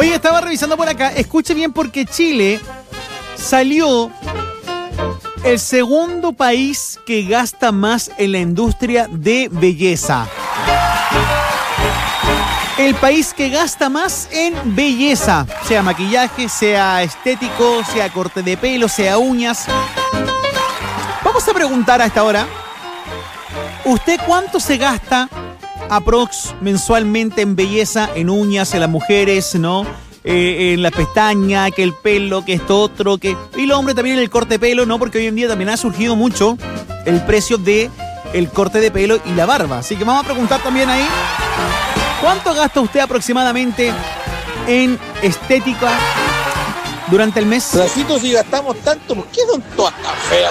Oye, estaba revisando por acá. Escuche bien porque Chile salió el segundo país que gasta más en la industria de belleza. El país que gasta más en belleza, sea maquillaje, sea estético, sea corte de pelo, sea uñas. Vamos a preguntar a esta hora, ¿usted cuánto se gasta aprox mensualmente en belleza, en uñas, en las mujeres, ¿no? En la pestaña, que el pelo, que esto otro, que... Y los hombres también en el corte de pelo, ¿no? Porque hoy en día también ha surgido mucho el precio de el corte de pelo y la barba. Así que vamos a preguntar también ahí, ¿cuánto gasta usted aproximadamente en estética durante el mes? Placito, si gastamos tanto, ¿por qué son todas tan feas?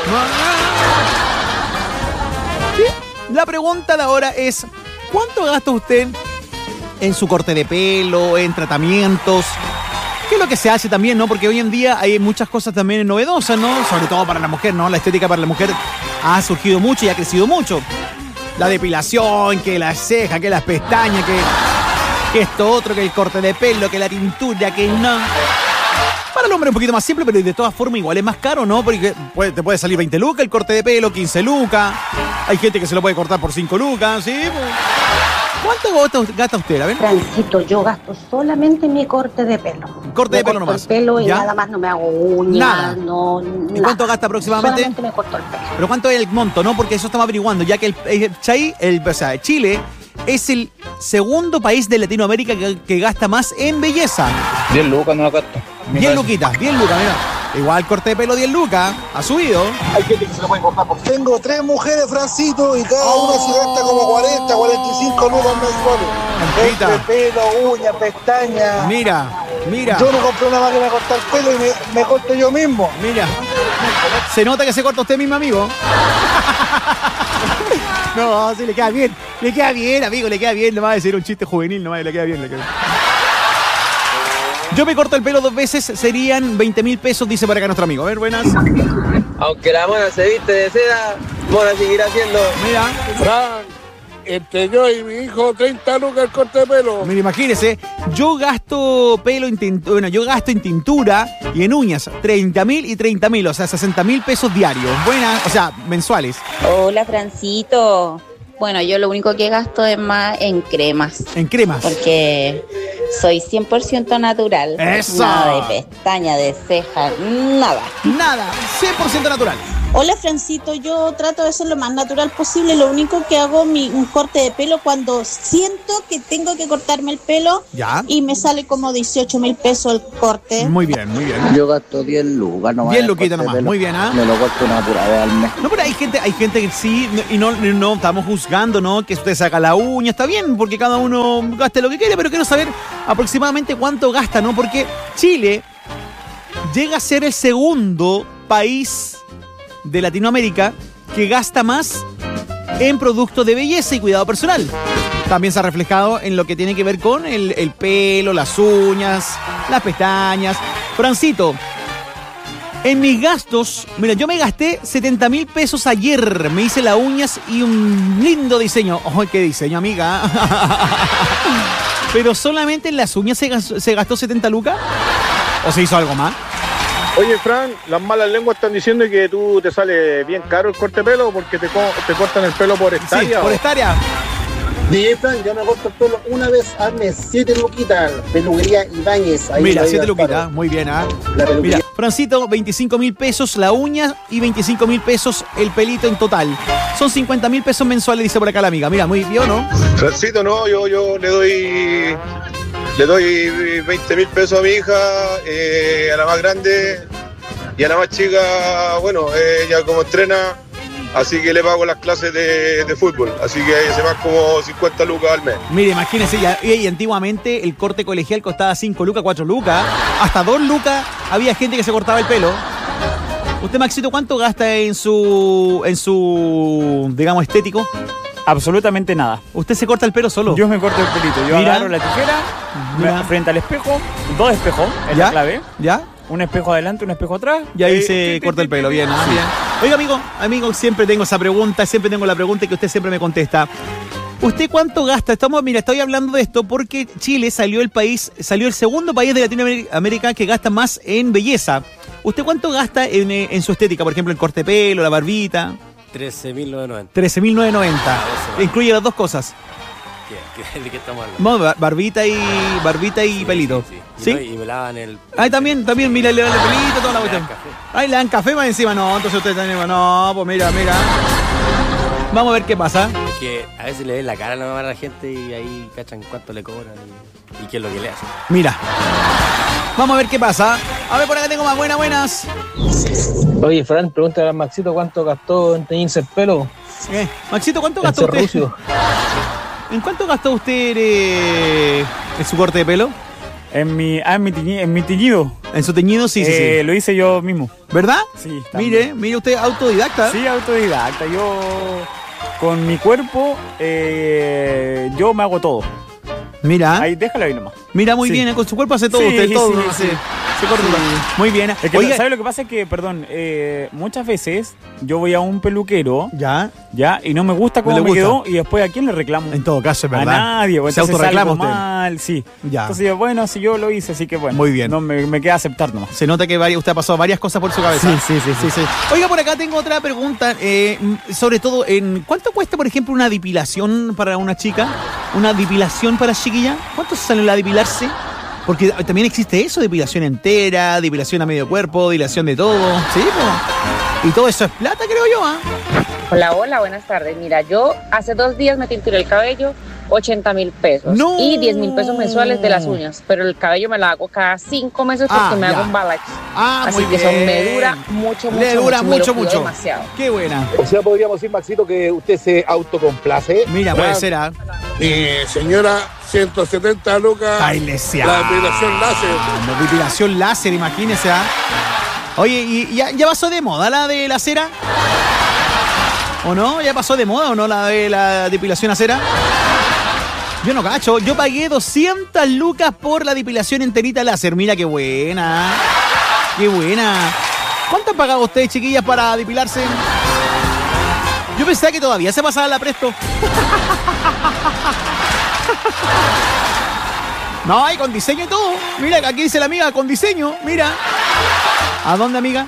Sí, la pregunta de ahora es, ¿cuánto gasta usted en su corte de pelo, en tratamientos? ¿Qué es lo que se hace también, no? Porque hoy en día hay muchas cosas también novedosas, ¿no? Sobre todo para la mujer, ¿no? La estética para la mujer ha surgido mucho y ha crecido mucho. La depilación, que las cejas, que las pestañas, que esto otro, que el corte de pelo, que la tintura, que no. Para el hombre es un poquito más simple, pero de todas formas igual es más caro, ¿no? Porque te puede salir 20 lucas el corte de pelo, 15 lucas. Hay gente que se lo puede cortar por 5 lucas, ¿sí? ¿Cuánto gasta usted? A ver. Francito, yo gasto solamente mi corte de pelo. Corte de pelo nomás. El pelo y ¿ya? Nada más, no me hago uñas. Nada. No, ¿Y cuánto gasta aproximadamente? Solamente me corto el pelo. Pero ¿cuánto es el monto, no? Porque eso estamos averiguando, ya que Chile es el segundo país de Latinoamérica que gasta más en belleza. 10 lucas no la gasto. 10 lucas, mira. Igual corte de pelo 10 lucas, ha subido. Hay gente que se lo puede cortar por... Tengo 3 mujeres, Francito, y cada una se gasta como 40, 45 lucas mensuales. Corte de pelo, uñas, pestañas. Mira. Yo no compré una máquina de cortar pelo y me corto yo mismo. Mira. Se nota que se corta usted mismo, amigo. No, sí, le queda bien, amigo, le queda bien. No va a decir un chiste juvenil, no le queda bien. Yo me corto el pelo 2 veces, serían 20.000 pesos, dice por acá nuestro amigo. A ver, buenas. Aunque la mona se viste de seda, mona seguirá haciendo. Mira. Fran, entre yo y mi hijo, 30 lucas el corte de pelo. Mira, imagínese, yo gasto en tintura y en uñas, 30.000 y 30.000, o sea, 60.000 pesos diarios. Buenas, o sea, mensuales. Hola, Francito. Bueno, yo lo único que gasto es más en cremas. ¿En cremas? Porque soy 100% natural. ¡Eso! Nada de pestaña, de ceja, nada. Nada, 100% natural. Hola, Francito, yo trato de ser lo más natural posible. Lo único que hago un corte de pelo cuando siento que tengo que cortarme el pelo. ¿Ya? Y me sale como 18.000 pesos el corte. Muy bien. Yo gasto 10 lucas nomás. 10 luquitas nomás, muy bien, ¿ah? Me lo corto una pura vez al mes. No, pero hay gente que sí, y no estamos juzgando, ¿no? Que usted saca la uña, está bien, porque cada uno gaste lo que quiere, pero quiero saber aproximadamente cuánto gasta, ¿no? Porque Chile llega a ser el segundo país de Latinoamérica que gasta más en productos de belleza y cuidado personal. También se ha reflejado en lo que tiene que ver con el pelo, las uñas, las pestañas. Francito, en mis gastos, mira, yo me gasté 70.000 pesos ayer. Me hice las uñas y un lindo diseño. ¡Oh, qué diseño, amiga! Pero solamente en las uñas se gastó 70 lucas. ¿O se hizo algo más? Oye, Fran, las malas lenguas están diciendo que tú te sale bien caro el corte de pelo porque te cortan el pelo por hectárea. Sí, por hectárea. Sí, Fran, yo me corto el pelo una vez al mes, 7 luquitas, peluquería Ibáñez. Mira, 7 luquitas, muy bien, ¿ah? Mira, Francito, 25.000 pesos la uña y 25.000 pesos el pelito en total. Son 50.000 pesos mensuales, dice por acá la amiga. Mira, muy bien, ¿no? Francito, no, yo le doy 20.000 pesos a mi hija, a la más grande y a la más chica, bueno, ella como entrena, así que le pago las clases de fútbol, así que se van como 50 lucas al mes. Mire, imagínese, y antiguamente el corte colegial costaba 5 lucas, 4 lucas, hasta 2 lucas había gente que se cortaba el pelo. Usted, Maxito, ¿cuánto gasta en su digamos, estético? Absolutamente nada. ¿Usted se corta el pelo solo? Yo me corto el pelito. Yo agarro la tijera, frente al espejo, 2 espejos, es la clave. ¿Ya? Un espejo adelante, un espejo atrás. Y ahí se corta el pelo, bien, ¿no? Bien. Oiga, amigo, siempre tengo esa pregunta, siempre tengo la pregunta que usted siempre me contesta. ¿Usted cuánto gasta? Estoy hablando de esto porque Chile salió el segundo país de Latinoamérica que gasta más en belleza. ¿Usted cuánto gasta en su estética? Por ejemplo, el corte de pelo, la barbita. 13.990. 13.990. Incluye las dos cosas. ¿De qué estamos hablando? No, barbita y pelito. Sí. Y me lavan el... También, mira, le dan el pelito, toda la cuestión. Le dan café más encima. No, entonces usted también, no, pues mira. Vamos a ver qué pasa. Es que a veces le ven la cara a la gente y ahí cachan cuánto le cobran y qué es lo que le hacen. Mira. Vamos a ver qué pasa. A ver, por acá tengo más buenas. Oye, Fran, pregúntale a Maxito cuánto gastó en teñirse el pelo. Maxito, ¿cuánto gastó usted? ¿En cuánto gastó usted en su corte de pelo? En mi teñido. ¿En su teñido? Sí. Lo hice yo mismo. ¿Verdad? Sí. También. Mire, usted autodidacta. Sí, autodidacta. Yo, con mi cuerpo, yo me hago todo. Mira. Ahí, déjalo ahí nomás. Mira, muy bien, con su cuerpo hace todo usted, todo. Se corta. Muy bien. Es que, ¿sabe lo que pasa? Es que, perdón, muchas veces yo voy a un peluquero. Ya, y no me gusta cómo me quedó. Y después, ¿a quién le reclamo? En todo caso, es verdad. A nadie. Pues, se autorreclama usted. Mal, sí. Ya. Entonces, bueno, si yo lo hice, así que bueno. Muy bien. No me queda aceptar nomás. Se nota que usted ha pasado varias cosas por su cabeza. Sí. Oiga, por acá tengo otra pregunta. Sobre todo, ¿cuánto cuesta, por ejemplo, una depilación para una chica? ¿Una depilación para chiquilla? ¿Cuánto sale la depilarse? Porque también existe eso, depilación entera, depilación a medio cuerpo, depilación de todo. ¿Sí? Y todo eso es plata, creo yo, ¿ah? Hola, buenas tardes. Mira, yo hace 2 días me tinturé el cabello, 80.000 pesos. ¡No! Y 10.000 pesos mensuales de las uñas. Pero el cabello me lo hago cada 5 meses porque me hago un balayage. Así muy que bien. eso me dura mucho. Le dura mucho. Demasiado. Qué buena. O sea, podríamos decir, Maxito, que usted se autocomplace. Mira, puede ser, ¿ah? Señora, 170 lucas. Bailesia. La depilación láser. La depilación láser, imagínese, ¿ah? Oye, ¿y ya pasó de moda la de la cera? ¿O no? ¿Ya pasó de moda o no la de la depilación a cera? Yo no cacho. Yo pagué 200 lucas por la depilación enterita láser. Mira qué buena. Qué buena. ¿Cuánto han pagado ustedes, chiquillas, para depilarse? Yo pensaba que todavía se pasaba la Presto. No, y con diseño y todo. Mira, aquí dice la amiga, con diseño. Mira. ¿A dónde, amiga?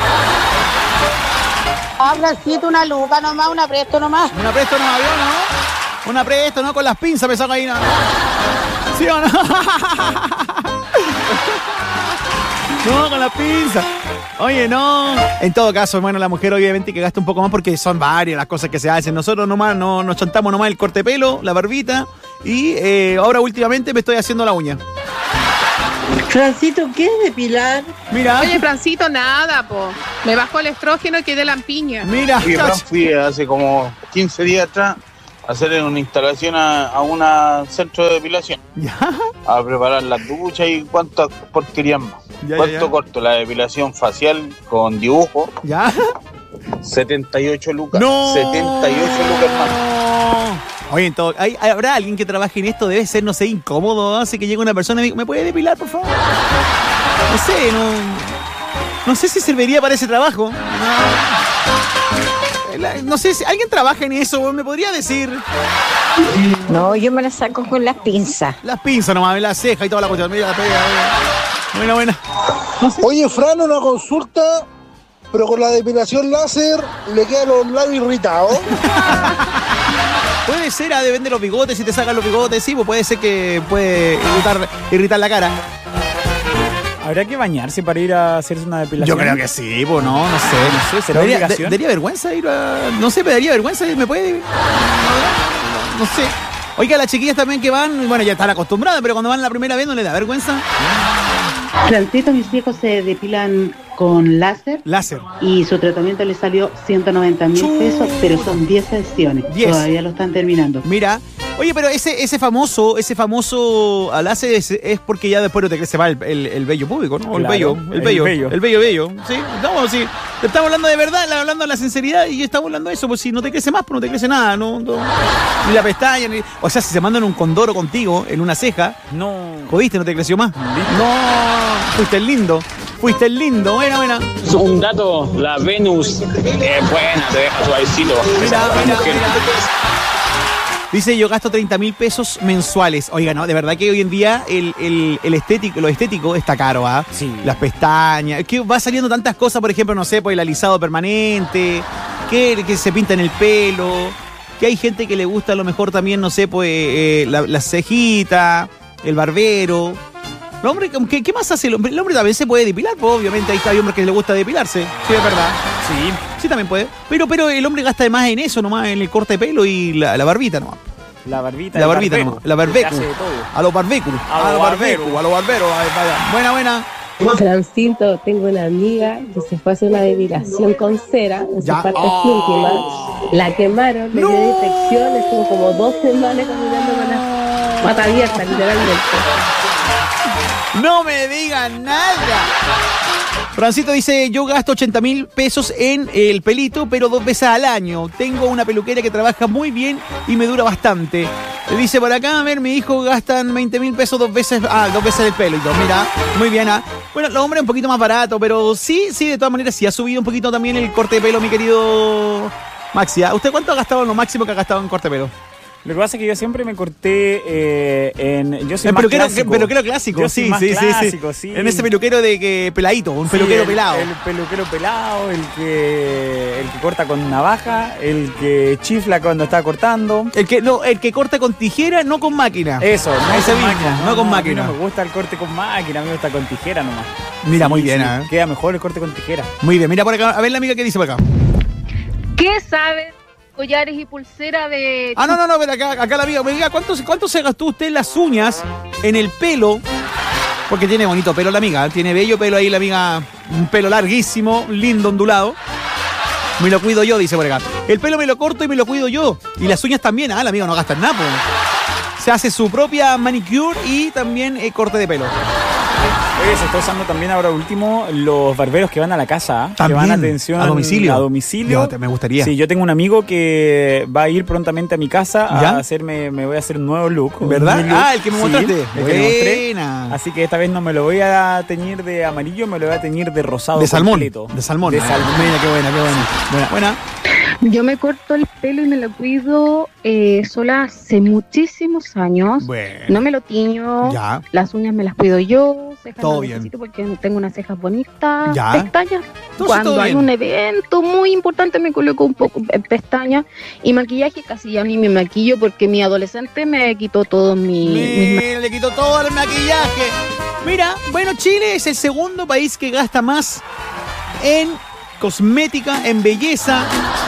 Francito, una luca nomás, una Presto nomás. Una Presto nomás, ¿no? Una Presto, ¿no? Con las pinzas me saco ahí, ¿no? ¿Sí o no? No, con las pinzas. Oye, no. En todo caso, bueno, la mujer obviamente que gasta un poco más porque son varias las cosas que se hacen. Nosotros nomás nos chantamos nomás el corte de pelo, la barbita y ahora últimamente me estoy haciendo la uña. Francito, ¿qué es depilar? Mira. Oye, Francito, nada, po. Me bajó el estrógeno y quedé lampiña. Mira. Fui hace como 15 días atrás a hacer una instalación a un centro de depilación. ¿Ya? A preparar las duchas y cuántas porquerías más. ¿Cuánto corto? La depilación facial con dibujo. ¿Ya? 78 lucas. ¡No! 78 lucas más. Oye, entonces, ¿habrá alguien que trabaje en esto? Debe ser, no sé, incómodo. Hace que llegue una persona y me diga, ¿me puede depilar, por favor? No sé, no sé si serviría para ese trabajo. No sé si alguien trabaja en eso, ¿me podría decir? No, yo me la saco con las pinzas. Las pinzas nomás, la ceja y toda la cuestión. Mira, buena. Oye, Fran, una consulta, pero con la depilación láser le quedan los labios irritados. Puede ser, depende de los bigotes, si te sacan los bigotes, sí, pues puede ser que puede irritar la cara. ¿Habrá que bañarse para ir a hacerse una depilación? Yo creo que sí, pues no sé, ¿será obligación? ¿Daría vergüenza ir a...? No sé, me daría vergüenza, ¿me puede...? No sé. Oiga, las chiquillas también que van, bueno, ya están acostumbradas, pero cuando van la primera vez no les da vergüenza. Francito, mis hijos se depilan con láser. Y su tratamiento le salió 190.000 pesos, pero son 10 sesiones. 10. Todavía lo están terminando. Mira. Oye, pero ese famoso láser es porque ya después no te crece más el vello público, ¿no? Claro, el vello. Sí, no, sí. Estamos hablando de verdad, hablando de la sinceridad y estamos hablando de eso, pues si no te crece más, pues no te crece nada, no ni la pestaña, o sea, si se mandan un condoro contigo en una ceja, no. Jodiste, no te creció más. No, fuiste el lindo. Buena. Un dato, la Venus es buena, te deja suavecito. Mira. Dice, yo gasto 30.000 pesos mensuales. Oiga, no, de verdad que hoy en día lo estético está caro, ¿ah? Sí. Las pestañas. Es que va saliendo tantas cosas, por ejemplo, no sé, pues el alisado permanente, que se pinta en el pelo, que hay gente que le gusta a lo mejor también, no sé, pues la cejita, el barbero. El hombre, ¿qué más hace el hombre? El hombre también se puede depilar, pues obviamente hay hombres que le gusta depilarse. Sí, es verdad. Sí también puede. Pero el hombre gasta más en eso nomás, en el corte de pelo y la barbita nomás. La barbita nomás. La barbecu. A los barbecu. A los barberos. Buena. Francito, tengo una amiga que se fue a hacer una depilación con cera en sus partes íntimas. La quemaron, le dio infección, estuvo como 2 semanas caminando con la pata abierta, literalmente. No me digan nada. Francito dice, yo gasto 80.000 pesos en el pelito, pero 2 veces al año. Tengo una peluquera que trabaja muy bien y me dura bastante. Dice por acá, a ver, mi hijo gastan 20.000 pesos 2 veces el pelo. Y todo, mira, muy bien. Bueno, los hombres un poquito más barato, pero sí, de todas maneras, sí ha subido un poquito también el corte de pelo, mi querido Maxi. ¿Usted cuánto ha gastado en lo máximo que ha gastado en corte de pelo? Lo que pasa es que yo siempre me corté yo soy más peluquero clásico. Sí. En ese peluquero de que peladito, peluquero pelado. El peluquero pelado, el que corta con navaja, el que chifla cuando está cortando. El que corta con tijera, no con máquina. Eso, no con máquina. No me gusta el corte con máquina, a mí me gusta con tijera nomás. Mira, muy bien. Queda mejor el corte con tijera. Muy bien, mira por acá, a ver la amiga que dice por acá. ¿Qué sabes? Collares y pulsera de... No, pero acá la amiga, me diga, ¿cuánto se gastó usted en las uñas, en el pelo? Porque tiene bonito pelo la amiga, tiene bello pelo ahí la amiga, un pelo larguísimo, lindo, ondulado. Me lo cuido yo, dice por acá. El pelo me lo corto y me lo cuido yo. Y las uñas también, la amiga no gasta en nada, pues. Se hace su propia manicure y también corte de pelo. Oye, se está usando también ahora último los barberos que van a la casa, que van a atención a domicilio. Me gustaría. Sí, yo tengo un amigo que va a ir prontamente a mi casa a hacerme, me voy a hacer un nuevo look. ¿Verdad? El que me mostraste. El que me mostré. Así que esta vez no me lo voy a teñir de amarillo, me lo voy a teñir de rosado. De salmón. Completo. De salmón. Mira, qué buena. Yo me corto el pelo y me lo cuido sola hace muchísimos años. Bueno. No me lo tiño. Ya. Las uñas me las cuido yo. Cejas todo no bien. necesito porque tengo unas cejas bonitas. Ya. Pestañas. Entonces, cuando hay un evento muy importante me coloco un poco pestañas. Y maquillaje casi ya ni me maquillo porque mi adolescente me quitó todo le quitó todo el maquillaje. Mira, bueno, Chile es el segundo país que gasta más en cosmética, en belleza.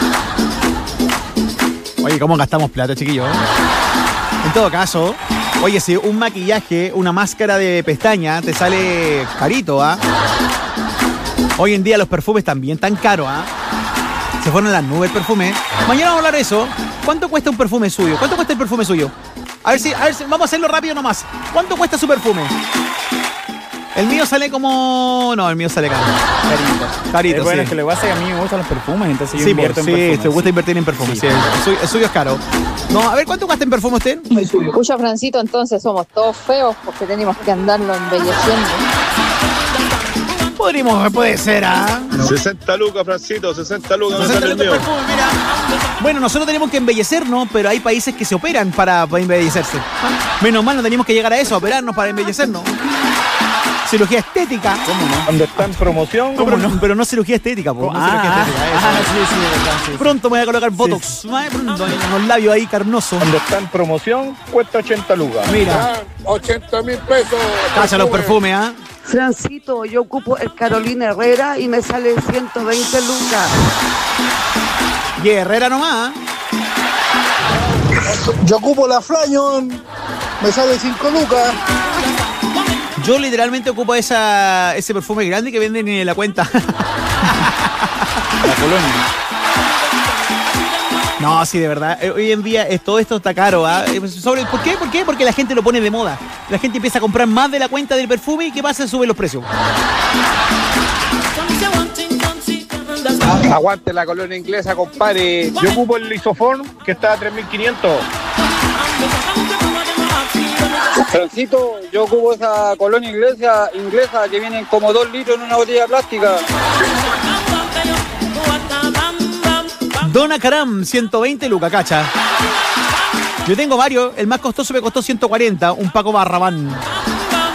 Oye, ¿cómo gastamos plata, chiquillos? En todo caso, oye, si un maquillaje, una máscara de pestaña te sale carito, Hoy en día los perfumes también tan caros, Se fueron a las nubes el perfume. Mañana vamos a hablar de eso. ¿Cuánto cuesta un perfume suyo? ¿Cuánto cuesta el perfume suyo? A ver si vamos a hacerlo rápido nomás. ¿Cuánto cuesta su perfume? El mío sale como... No, el mío sale caro. Carito, bueno, sí. es que lo que pasa es que a mí me gustan los perfumes, entonces yo invierto en perfumes. Sí, te gusta invertir en perfumes. Sí. El suyo es caro. No, a ver, ¿cuánto gasta en perfume usted? Pucha, Francito, entonces somos todos feos porque tenemos que andarlo embelleciendo. Puede ser, 60 lucas, Francito, 60 lucas. 60 lucas perfume, mira. Bueno, nosotros tenemos que embellecernos, pero hay países que se operan para embellecerse. Menos mal no tenemos que llegar a eso, a operarnos para embellecernos. Cirugía estética. ¿Cómo no? Cuando está en promoción. Pero no cirugía estética, po. Sí, pronto me voy a colocar Botox. Pronto, en los labios ahí carnosos. Cuando está en promoción, cuesta 80 lucas. Mira. 80.000 pesos. Cacha los perfumes, Francito, yo ocupo el Carolina Herrera y me sale 120 lucas. Y Herrera nomás. Yo ocupo la Flyon, me sale 5 lucas. Yo literalmente ocupo ese perfume grande que venden en la cuenta. La Colonia. No, sí, de verdad. Hoy en día todo esto está caro. ¿Por qué? Porque la gente lo pone de moda. La gente empieza a comprar más de la cuenta del perfume y ¿qué pasa? Sube los precios. Aguante la colonia inglesa, compadre. Yo ocupo el Lisoform, que está a 3.500. Francito, yo ocupo esa colonia inglesa que viene como 2 litros en una botella plástica. Dona Caram, 120 lucas, cacha. Yo tengo varios. El más costoso me costó 140. Un Paco Barrabán.